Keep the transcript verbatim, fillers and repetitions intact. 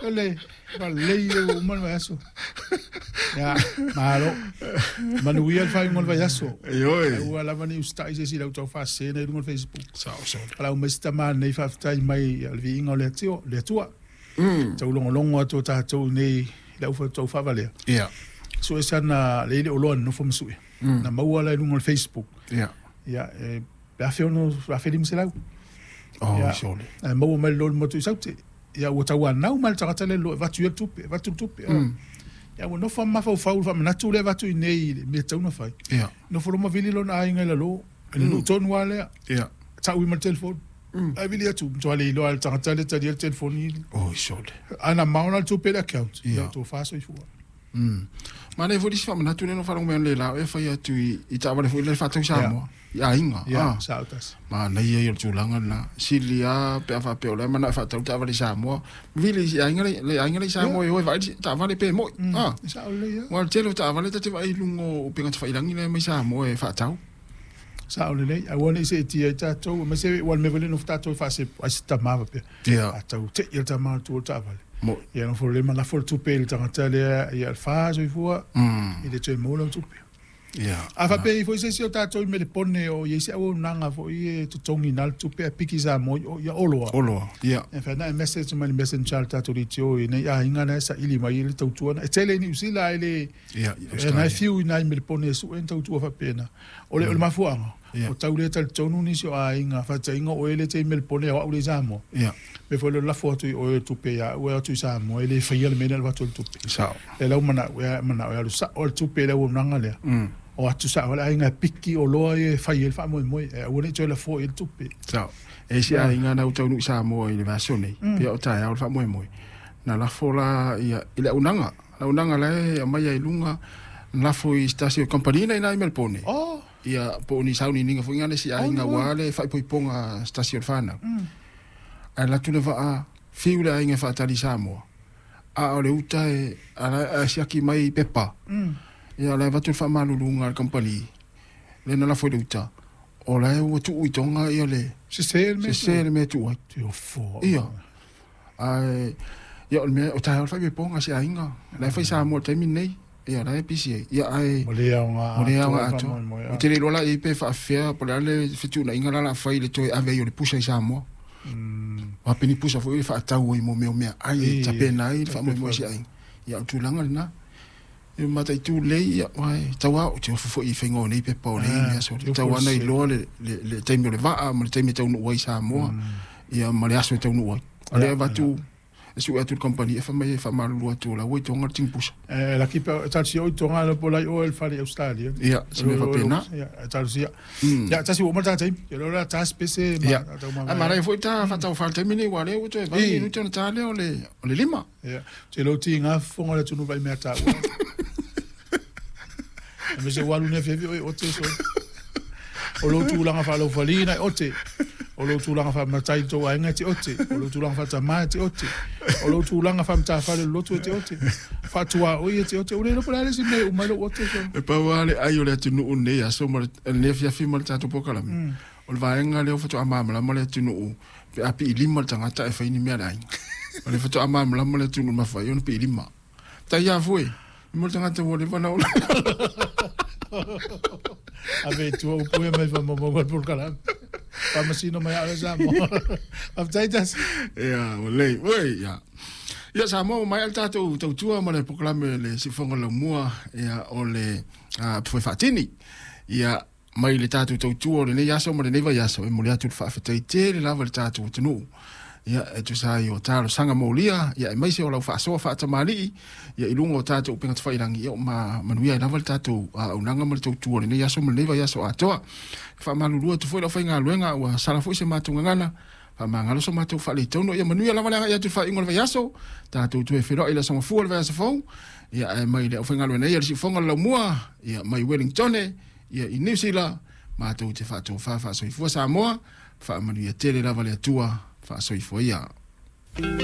le va le o man vaso ya malo manu ia fa ngol vaso yo e o ala mani usta ise si la to fa se na no Facebook so so ala o mesta man nei fa tai mai al vi ngol le tio le tua mm tau longo longo to ta to nei la u fa to fa vale yeah so esa na le o lo no fo msu na mau ala no Facebook yeah ya e ba fe no ba fe dim se la oh surely mau mal lo mo tu saute ya o tawa na mal tata le lo va tu tu va tu tu ya o no fa ma fa fa fa na tu le va tu nei me tau no fa yeah no fo mo vili lo na inga lo le lo ton wale yeah ta wi mal telefon ai vili tu to ale lo al tata le tadi telefon ni oh surely ana mauna tu pe account ya to fa so fu mm ma ne fo dis fa na tu no fa mo le la e fa ya tu i ta va le fo le fa tu sa mo ya inga ya sautas ma na ia ia tulanga na silia pe fa pe ole mana fa tau ta va sa mo vili ya inga le inga le sa mo e va ta va le pe mo ah sa ole ya wa telo ta va le ta te va i lungo pe nga fa ilangi le mai sa mo e fa tau sa ole le a wona se ti ta to ma se wal me vele no fa to fa se sta ma pe ya tau te il ta ma tu ta va mo ya no fo le ma la fo tu pe il ta ta le ya fa so fu mm il te mo lo tu pe ya a fa pe fo se si o ta to me le pone o ye se o nanga fo ye to tongi nal tu pe piki za mo ya olo olo ya en fa na message ma le message chat ta to ritio e ne ya inga na sa ili mai le tu tu na tele ni usila ile ya na fiu na me le pone su en tu tu fa pena o le o ma fu anga o tau le tal tonu ni so a inga fa ta inga o ele te me le pone o le za mo ya me fo le la foto o tu pe ya o tu sa mo ele fa ye le me le va tu tu pe sa e la mana mana o sa o tu pe le o nanga le mm o atu sa wala inga piki o loa e fai el fa mo mo e o ne tola fo el tupe sa e si a inga na utau nu sa mo i le vasone pe o ta ya fa mo mo na la fola ia ile unanga la unanga le mai ai lunga la fo i stasio compagnia na email pone oh ia po ni sa ni ninga fo inga si a inga wale fa po ponga stasio fana a la tu le va a fiula inga fa tali sa mo a o le uta e a si aki mai pepa ia la vatu fa malulunga al compagnie le na la foi luta o la o tu uitonga ia le se se me se se me tu tu fo ia ai ia o me o ta fa be ponga si ainga la fa sa mo te minei ia la pisi ia ai mo le nga mo le nga to o te le lola i pe fa fea po le fitu na inga la fa ile to ave yo le pusa sa mo mm wa peni pusa fo fa ta o mo me me ai ta pena ai fa mo mo si ai ia tu langa na e mata tu le ia wai tawa o te fo i fengo nei pe pa nei so tawa nei lo le le taimi le va mo le taimi tau no wai sa mo ia ma le aso tau no wai ale va tu su atu compagnie fa mai fa mal lo tu la wai tonga ting pusa eh la kipa ta si o tonga le pola o el fali australia ia se me va pena ia ta si ia ta si o mo ta taimi e lo la ta spese ma ma ma foi ta fa ta fa taimi nei wale o te va ni tu ta le o le o le lima ia te lo tinga fonga le tu no vai me ta me se walu ne fe o te so o lo tu langa fa lo falina o te o lo tu langa fa matai to ainga te o te o lo tu langa fa tama te o te o lo tu langa fa mta fa lo tu te o te fa tua o ye te o te o le no pala si me o malo o te so e pa wale ai o le tu no ne ya so mal ne fia fi mal ta to pokala me o va enga le o fa to amama la mole tu no pe api lima tanga ta e fa ni me ai o le fa to amama la mole tu no ma fa yo no pe lima ta ya foi mo tanga te wole va na o ave tu o poi mai fa mo mo por kala pa masino mai ala sa mo af taitas ya ole oi ya ya sa mo mai alta tu tu tu mo le proclame le si fonga lo mua ya ole a foi fatini ya mai le tatu tu tu le ya so mo le neva ya so mo le atu fa fatai te le lava le tatu tu no ya e tu sa yo taro sanga molia ya mai se o la fa so fa tamali ya ilungo tatu penga fa ilangi yo ma manuia lava le tatu a unanga mo tu tu le ya so mo le neva ya so atoa fa malulu tu foi la fa nga luenga wa sala foi se matunga ngana fa mangalo so matu fa le tono ya manuia lava ya tu fa ingol ya so tatu tu e fero ila so fu le so fo ya mai le fa nga luenga ya si fonga la mua ya mai Wellington ya i New Zealand ma tu te fa tu fa fa so fu sa mo fa manuia tele lava le tua fa so i foi ya